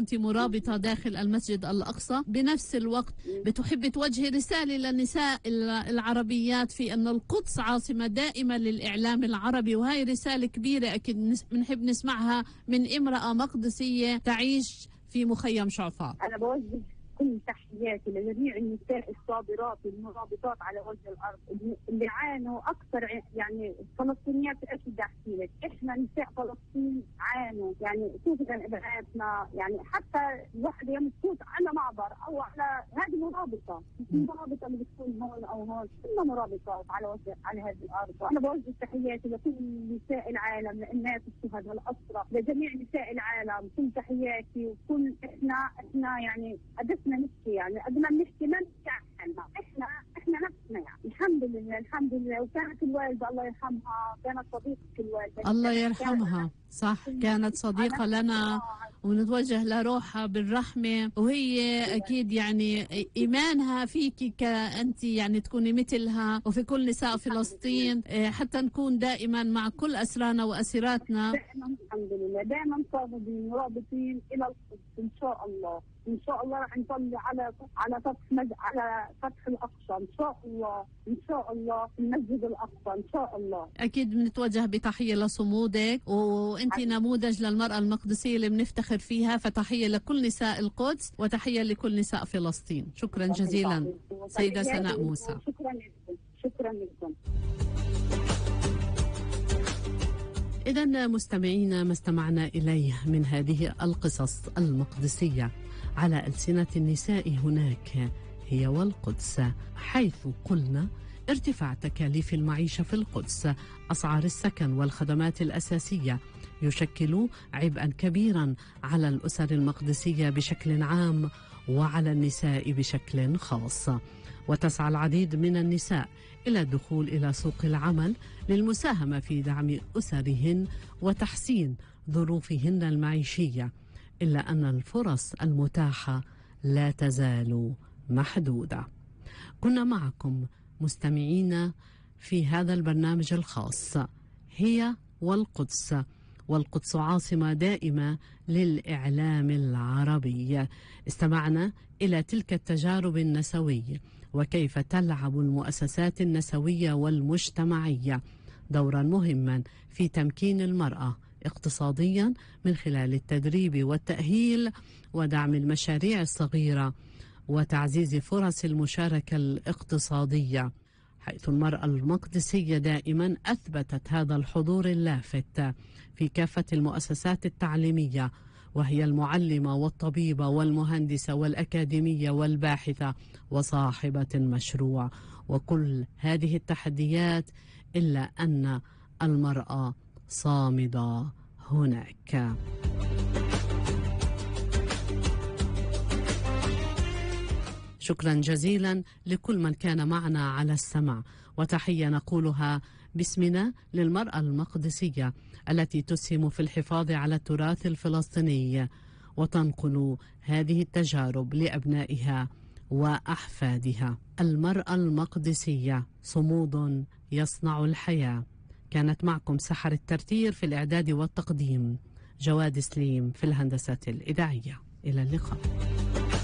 كنت مرابطة داخل المسجد الأقصى، بنفس الوقت بتحب توجهي رسالة للنساء العربيات في أن القدس عاصمة دائمة للإعلام العربي، وهي رسالة كبيرة أكيد بنحب نسمعها من امرأة مقدسية تعيش في مخيم شعفاء. أنا بوجه كل تحياتي لجميع النساء الصابرات المرابطات على وجه الارض اللي عانوا اكثر. يعني الفلسطينيات اكيد احكي لك، احنا نساء فلسطين عانوا، يعني خصوصا ابنائنا، يعني حتى الواحد يوم تفوت على معبر او على هذه مرابطه، المرابطه اللي بتكون هون او هون، كلنا مرابطات على هذه الارض. وانا بوجه تحياتي لكل نساء العالم، للناس الشهداء الاسرى، لجميع نساء العالم كل تحياتي. وكل احنا يعني قدسنا نحكي، يعني قد ما بنحكي ما نحكي عنها، احنا نفسنا يعني. الحمد لله. وكانت الوالده الله يرحمها كانت صديقه الوالده، الله يرحمها، صح، كانت صديقه لنا ونتوجه لروحها بالرحمه. وهي اكيد يعني ايمانها فيكي كأنت يعني تكوني مثلها وفي كل نساء فلسطين، حتى نكون دائما مع كل اسرانا واسيراتنا. دائما الحمد لله، دائما صابرين مرابطين الى القدس ان شاء الله. ان شاء الله راح نصلي على فتح الاقصى ان شاء الله، ان شاء الله في المسجد الاقصى ان شاء الله. اكيد بنتوجه بتحيه لصمودك، وانت نموذج للمراه المقدسيه اللي بنفتخر فيها، فتحيه لكل نساء القدس وتحيه لكل نساء فلسطين. شكرا جزيلا سيده سناء موسى. شكرا لكم. إذن مستمعينا، ما استمعنا إليه من هذه القصص المقدسية على ألسنة النساء هناك هي والقدس، حيث قلنا ارتفاع تكاليف المعيشة في القدس، أسعار السكن والخدمات الأساسية يشكل عبئا كبيرا على الأسر المقدسية بشكل عام وعلى النساء بشكل خاص. وتسعى العديد من النساء إلى الدخول إلى سوق العمل للمساهمة في دعم أسرهن وتحسين ظروفهن المعيشية، إلا أن الفرص المتاحة لا تزال محدودة. كنا معكم مستمعين في هذا البرنامج الخاص هي والقدس، والقدس عاصمة دائمة للإعلام العربي. استمعنا إلى تلك التجارب النسوية وكيف تلعب المؤسسات النسوية والمجتمعية دورا مهما في تمكين المرأة اقتصاديا من خلال التدريب والتأهيل ودعم المشاريع الصغيرة وتعزيز فرص المشاركة الاقتصادية، حيث المرأة المقدسية دائما أثبتت هذا الحضور اللافت في كافة المؤسسات التعليمية، وهي المعلمة والطبيبة والمهندسة والأكاديمية والباحثة وصاحبة المشروع، وكل هذه التحديات إلا أن المرأة صامدة هناك. شكرا جزيلا لكل من كان معنا على السمع، وتحية نقولها باسمنا للمرأة المقدسية التي تسهم في الحفاظ على التراث الفلسطيني وتنقل هذه التجارب لأبنائها وأحفادها. المرأة المقدسية صمود يصنع الحياة. كانت معكم سحر الترتير في الإعداد والتقديم، جواد سليم في الهندسة الإذاعية. إلى اللقاء.